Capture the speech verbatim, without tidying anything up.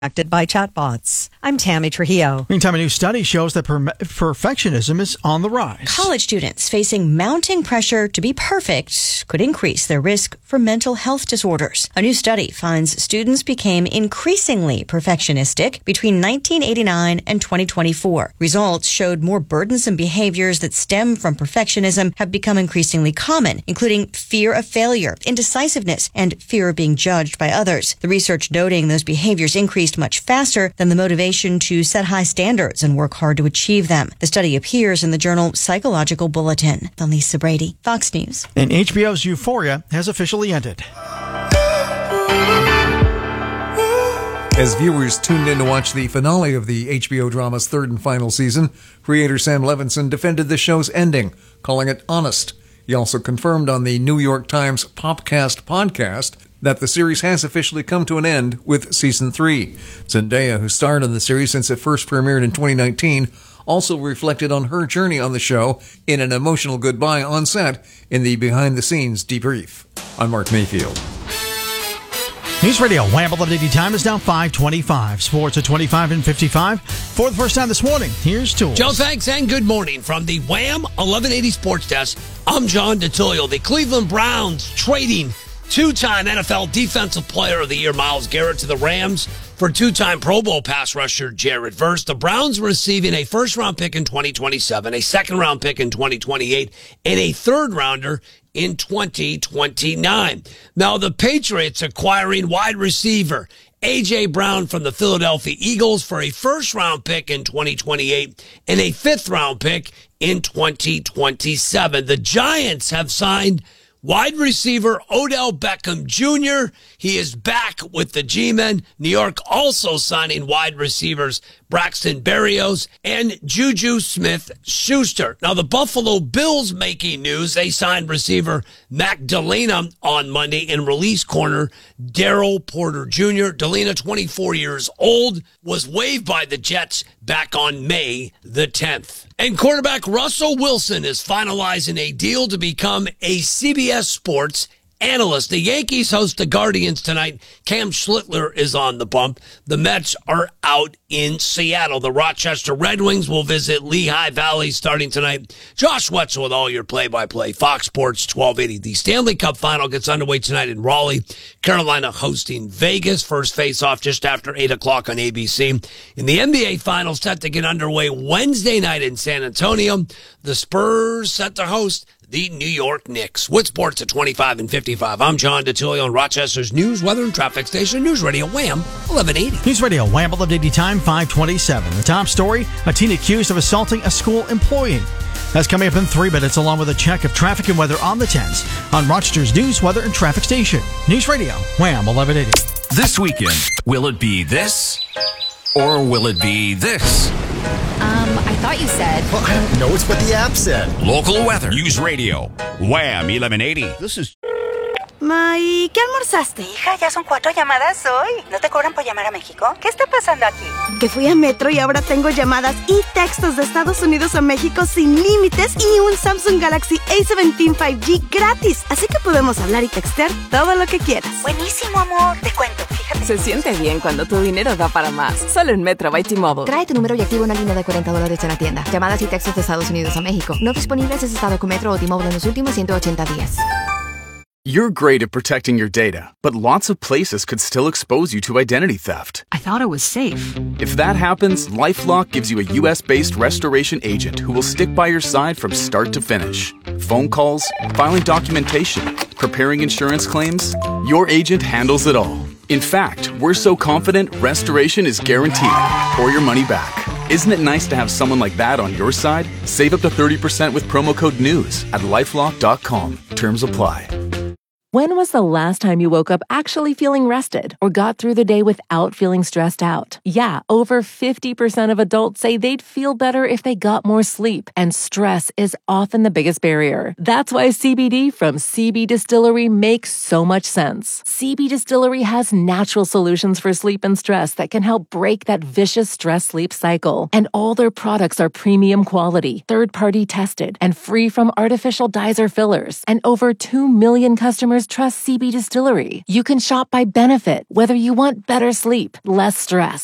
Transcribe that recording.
Acted by chatbots. I'm Tammy Trujillo. Meantime, a new study shows that per- perfectionism is on the rise. College students facing mounting pressure to be perfect could increase their risk for mental health disorders. A new study finds students became increasingly perfectionistic between nineteen eighty-nine and twenty twenty-four. Results showed more burdensome behaviors that stem from perfectionism have become increasingly common, including fear of failure, indecisiveness, and fear of being judged by others. The research noting those behaviors increased much faster than the motivation to set high standards and work hard to achieve them. The study appears in the journal Psychological Bulletin. I'm Lisa Brady, Fox News. And H B O's Euphoria has officially ended. As viewers tuned in to watch the finale of the H B O drama's third and final season, creator Sam Levinson defended the show's ending, calling it honest. He also confirmed on the New York Times Popcast podcast that the series has officially come to an end with season three. Zendaya, who starred in the series since it first premiered in twenty nineteen, also reflected on her journey on the show in an emotional goodbye on set in the behind-the-scenes debrief. I'm Mark Mayfield. News Radio, Wham! eleven eighty time is now five twenty-five. Sports at twenty-five and fifty-five. For the first time this morning, here's Tools. Joe, thanks, and good morning. From the Wham! eleven eighty Sports Desk, I'm John DeTullio. The Cleveland Browns trading two-time N F L Defensive Player of the Year Myles Garrett to the Rams for two-time Pro Bowl pass rusher Jared Verse. The Browns receiving a first-round pick in twenty twenty-seven, a second-round pick in twenty twenty-eight, and a third-rounder in twenty twenty-nine. Now, the Patriots acquiring wide receiver A J. Brown from the Philadelphia Eagles for a first-round pick in twenty twenty-eight and a fifth-round pick in twenty twenty-seven. The Giants have signed wide receiver Odell Beckham Junior He is back with the G-Men. New York also signing wide receivers Braxton Berrios and Juju Smith-Schuster. Now, the Buffalo Bills making news. They signed receiver Magdalena on Monday and release corner Daryl Porter Junior Delina, twenty-four years old, was waived by the Jets back on May the tenth. And quarterback Russell Wilson is finalizing a deal to become a C B S Sports analyst. The Yankees host the Guardians tonight. Cam Schlittler is on the bump. The Mets are out in Seattle. The Rochester Red Wings will visit Lehigh Valley starting tonight. Josh Wetzel with all your play-by-play. Fox Sports twelve eighty. The Stanley Cup final gets underway tonight in Raleigh. Carolina hosting Vegas. First face-off just after eight o'clock on A B C. In the N B A Finals set to get underway Wednesday night in San Antonio. The Spurs set to host the New York Knicks. With sports at twenty-five and fifty-five, I'm John DeTullio on Rochester's news, weather, and traffic station, News Radio Wham! eleven eighty. News Radio Wham! eleven eighty time, five twenty-seven. The top story, a teen accused of assaulting a school employee. That's coming up in three minutes, along with a check of traffic and weather on the tens on Rochester's news, weather, and traffic station. News Radio Wham! eleven eighty. This weekend, will it be this or will it be this? Um, I thought you said... Well, I don't know. It's what the app said. Local weather. News Radio. Wham! eleven eighty. This is... Ma, ¿y qué almorzaste? Hija, ya son cuatro llamadas hoy. ¿No te cobran por llamar a México? ¿Qué está pasando aquí? Que fui a Metro y ahora tengo llamadas y textos de Estados Unidos a México sin límites y un Samsung Galaxy A diecisiete cinco G gratis. Así que podemos hablar y textear todo lo que quieras. Buenísimo, amor. Te cuento, fíjate. Se siente bien cuando tu dinero da para más. Solo en Metro by T-Mobile. Trae tu número y activa una línea de cuarenta dólares en la tienda. Llamadas y textos de Estados Unidos a México. No disponibles en estado con Metro o T-Mobile en los últimos ciento ochenta días. You're great at protecting your data, but lots of places could still expose you to identity theft. I thought it was safe. If that happens, LifeLock gives you a U S-based restoration agent who will stick by your side from start to finish. Phone calls, filing documentation, preparing insurance claims, your agent handles it all. In fact, we're so confident restoration is guaranteed or your money back. Isn't it nice to have someone like that on your side? Save up to thirty percent with promo code NEWS at lifelock dot com. Terms apply. When was the last time you woke up actually feeling rested or got through the day without feeling stressed out? Yeah, over fifty percent of adults say they'd feel better if they got more sleep, and stress is often the biggest barrier. That's why C B D from C B Distillery makes so much sense. C B Distillery has natural solutions for sleep and stress that can help break that vicious stress-sleep cycle. And all their products are premium quality, third-party tested, and free from artificial dyes or fillers. And over two million customers customers trust C B Distillery. You can shop by benefit, whether you want better sleep, less stress,